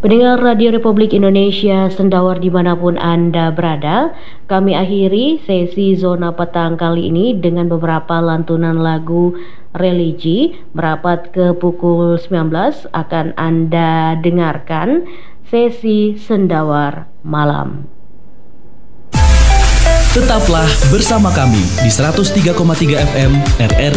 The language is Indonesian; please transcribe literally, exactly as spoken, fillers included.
Pendengar Radio Republik Indonesia Sendawar dimanapun Anda berada, kami akhiri sesi Zona Petang kali ini dengan beberapa lantunan lagu religi. Merapat ke pukul sembilan belas akan Anda dengarkan sesi Sendawar Malam. Tetaplah bersama kami di seratus tiga koma tiga F M R R